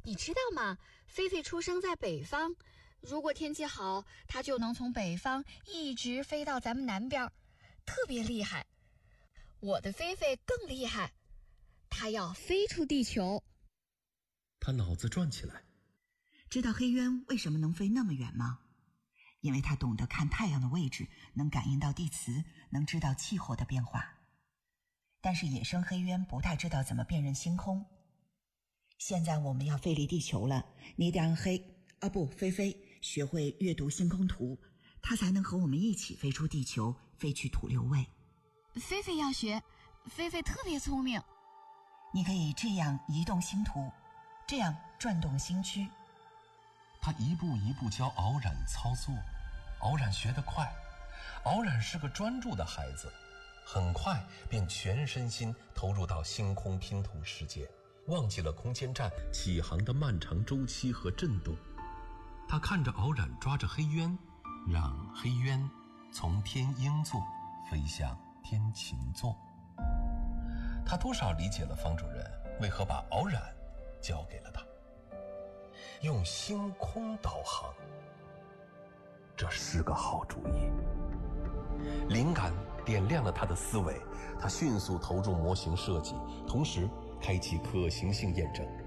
你知道吗？菲菲出生在北方，如果天气好，它就能从北方一直飞到咱们南边，特别厉害。我的菲菲更厉害，它要飞出地球。 他脑子转起来。 知道黑鸢为什么能飞那么远吗？因为它懂得看太阳的位置，能感应到地磁，能知道气候的变化。但是野生黑鸢不太知道怎么辨认星空。现在我们要飞离地球了，你得让菲菲学会阅读星空图，它才能和我们一起飞出地球，飞去土六位。 菲菲要学，菲菲特别聪明。 你可以这样移动星图，这样转动星区。 他一步一步教敖冉操作，敖冉学得快。敖冉是个专注的孩子，很快便全身心投入到星空拼图世界，忘记了空间站起航的漫长周期和震动。他看着敖冉抓着黑鸢，让黑鸢从天鹰座飞向天琴座。他多少理解了方主任为何把敖冉交给了他。用星空导航，这是个好主意。灵感点亮了他的思维，他迅速投入模型设计，同时开启可行性验证。